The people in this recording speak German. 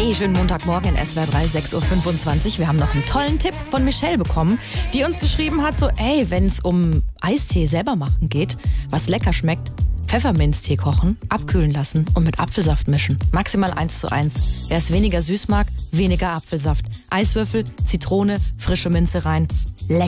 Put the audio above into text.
Hey, schönen Montagmorgen in SWR 3, 6.25 Uhr. Wir haben noch einen tollen Tipp von Michelle bekommen, die uns geschrieben hat, so, wenn es um Eistee selber machen geht, was lecker schmeckt, Pfefferminztee kochen, abkühlen lassen und mit Apfelsaft mischen. Maximal 1:1. Wer es weniger süß mag, weniger Apfelsaft. Eiswürfel, Zitrone, frische Minze rein. Lecker.